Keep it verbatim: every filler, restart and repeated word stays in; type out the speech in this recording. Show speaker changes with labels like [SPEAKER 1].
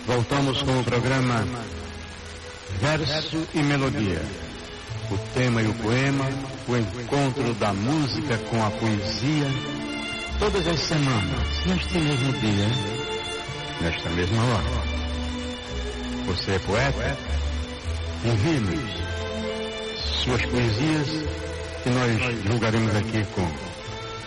[SPEAKER 1] Voltamos com o programa Verso e Melodia. O tema e o poema, o encontro da música com a poesia, todas as semanas, neste mesmo dia, nesta mesma hora. Você é poeta? Envie-nos suas poesias que nós julgaremos aqui com